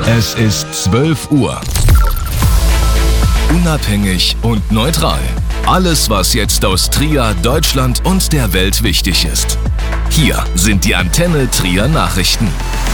Es ist 12 Uhr. Unabhängig und neutral. Alles, was jetzt aus Trier, Deutschland und der Welt wichtig ist. Hier sind die Antenne Trier Nachrichten.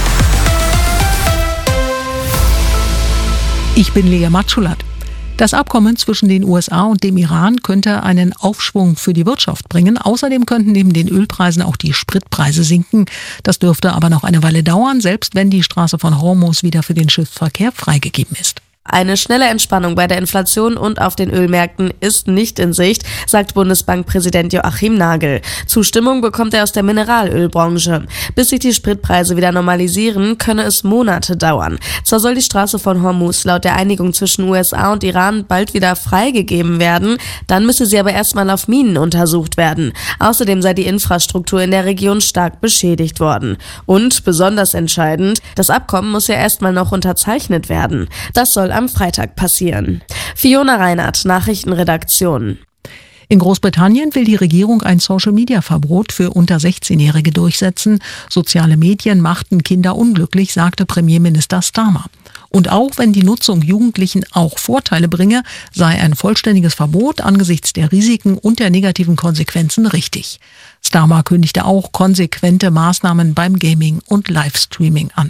Ich bin Lea Matschulat. Das Abkommen zwischen den USA und dem Iran könnte einen Aufschwung für die Wirtschaft bringen. Außerdem könnten neben den Ölpreisen auch die Spritpreise sinken. Das dürfte aber noch eine Weile dauern, selbst wenn die Straße von Hormuz wieder für den Schiffsverkehr freigegeben ist. Eine schnelle Entspannung bei der Inflation und auf den Ölmärkten ist nicht in Sicht, sagt Bundesbankpräsident Joachim Nagel. Zustimmung bekommt er aus der Mineralölbranche. Bis sich die Spritpreise wieder normalisieren, könne es Monate dauern. Zwar soll die Straße von Hormuz laut der Einigung zwischen USA und Iran bald wieder freigegeben werden, dann müsse sie aber erstmal auf Minen untersucht werden. Außerdem sei die Infrastruktur in der Region stark beschädigt worden. Und, besonders entscheidend, das Abkommen muss ja erstmal noch unterzeichnet werden. Das soll am Freitag passieren. Fiona Reinhardt, Nachrichtenredaktion. In Großbritannien will die Regierung ein Social-Media-Verbot für unter 16-Jährige durchsetzen. Soziale Medien machten Kinder unglücklich, sagte Premierminister Starmer. Und auch wenn die Nutzung Jugendlichen auch Vorteile bringe, sei ein vollständiges Verbot angesichts der Risiken und der negativen Konsequenzen richtig. Starmer kündigte auch konsequente Maßnahmen beim Gaming und Livestreaming an.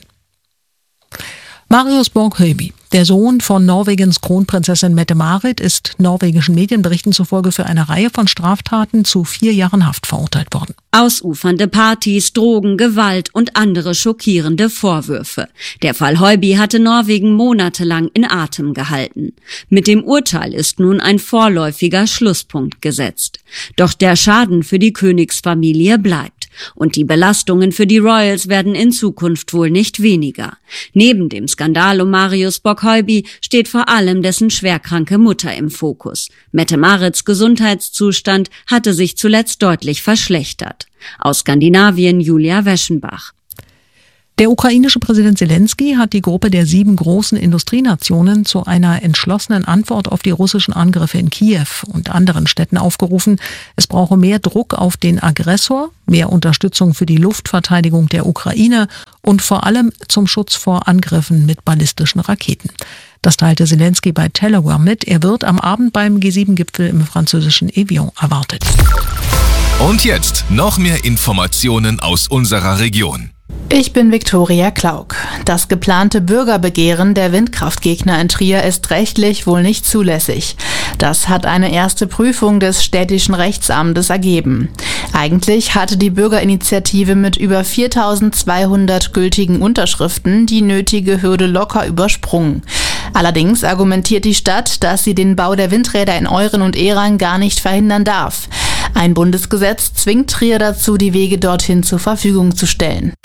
Marius Borg-Høiby, der Sohn von Norwegens Kronprinzessin Mette-Marit, ist norwegischen Medienberichten zufolge für eine Reihe von Straftaten zu 4 Jahren Haft verurteilt worden. Ausufernde Partys, Drogen, Gewalt und andere schockierende Vorwürfe. Der Fall Høiby hatte Norwegen monatelang in Atem gehalten. Mit dem Urteil ist nun ein vorläufiger Schlusspunkt gesetzt. Doch der Schaden für die Königsfamilie bleibt. Und die Belastungen für die Royals werden in Zukunft wohl nicht weniger. Neben dem Skandal um Marius Borg-Høiby steht vor allem dessen schwerkranke Mutter im Fokus. Mette-Marits Gesundheitszustand hatte sich zuletzt deutlich verschlechtert. Aus Skandinavien Julia Weschenbach. Der ukrainische Präsident Zelensky hat die Gruppe der 7 großen Industrienationen zu einer entschlossenen Antwort auf die russischen Angriffe in Kiew und anderen Städten aufgerufen. Es brauche mehr Druck auf den Aggressor, mehr Unterstützung für die Luftverteidigung der Ukraine und vor allem zum Schutz vor Angriffen mit ballistischen Raketen. Das teilte Zelensky bei Telegram mit. Er wird am Abend beim G7-Gipfel im französischen Evian erwartet. Und jetzt noch mehr Informationen aus unserer Region. Ich bin Viktoria Klauk. Das geplante Bürgerbegehren der Windkraftgegner in Trier ist rechtlich wohl nicht zulässig. Das hat eine erste Prüfung des städtischen Rechtsamtes ergeben. Eigentlich hatte die Bürgerinitiative mit über 4.200 gültigen Unterschriften die nötige Hürde locker übersprungen. Allerdings argumentiert die Stadt, dass sie den Bau der Windräder in Euren und Erang gar nicht verhindern darf. Ein Bundesgesetz zwingt Trier dazu, die Wege dorthin zur Verfügung zu stellen.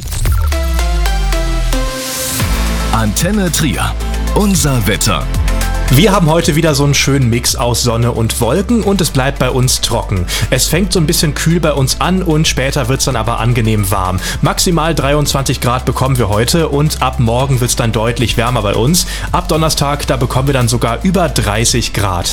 Antenne Trier. Unser Wetter. Wir haben heute wieder so einen schönen Mix aus Sonne und Wolken und es bleibt bei uns trocken. Es fängt so ein bisschen kühl bei uns an und später wird es dann aber angenehm warm. Maximal 23 Grad bekommen wir heute und ab morgen wird es dann deutlich wärmer bei uns. Ab Donnerstag, da bekommen wir dann sogar über 30 Grad.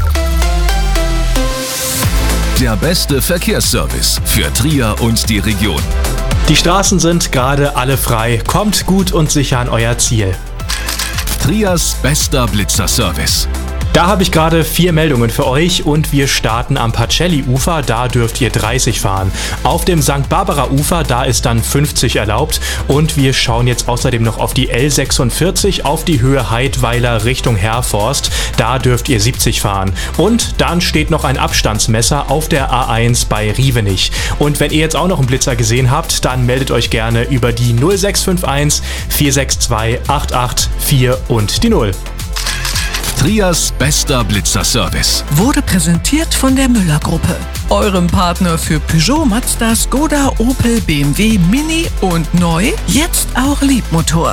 Der beste Verkehrsservice für Trier und die Region. Die Straßen sind gerade alle frei. Kommt gut und sicher an euer Ziel. Triers bester Blitzerservice. Da habe ich gerade 4 Meldungen für euch und wir starten am Pacelli-Ufer, da dürft ihr 30 fahren. Auf dem St. Barbara-Ufer, da ist dann 50 erlaubt und wir schauen jetzt außerdem noch auf die L46 auf die Höhe Heidweiler Richtung Herforst, da dürft ihr 70 fahren. Und dann steht noch ein Abstandsmesser auf der A1 bei Rievenich. Und wenn ihr jetzt auch noch einen Blitzer gesehen habt, dann meldet euch gerne über die 0651 462 884 und die 0. Triers bester Blitzerservice. Wurde präsentiert von der Müller-Gruppe. Eurem Partner für Peugeot, Mazda, Skoda, Opel, BMW, Mini und neu, jetzt auch Liebmotor.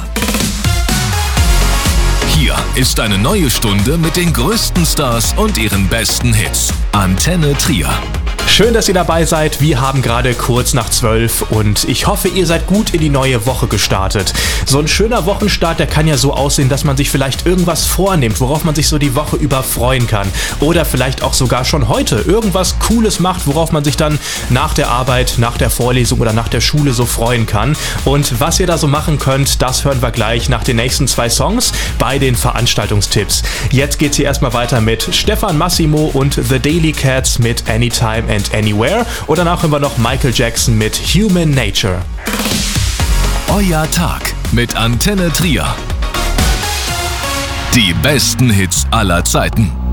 Hier ist eine neue Stunde mit den größten Stars und ihren besten Hits. Antenne Trier. Schön, dass ihr dabei seid. Wir haben gerade kurz nach 12 und ich hoffe, ihr seid gut in die neue Woche gestartet. So ein schöner Wochenstart, der kann ja so aussehen, dass man sich vielleicht irgendwas vornimmt, worauf man sich so die Woche über freuen kann. Oder vielleicht auch sogar schon heute irgendwas Cooles macht, worauf man sich dann nach der Arbeit, nach der Vorlesung oder nach der Schule so freuen kann. Und was ihr da so machen könnt, das hören wir gleich nach den nächsten 2 Songs bei den Veranstaltungstipps. Jetzt geht's hier erstmal weiter mit Stefan Massimo und The Daily Cats mit Anytime and Anywhere. Und danach hören wir noch Michael Jackson mit Human Nature. Euer Tag mit Antenne Trier. Die besten Hits aller Zeiten.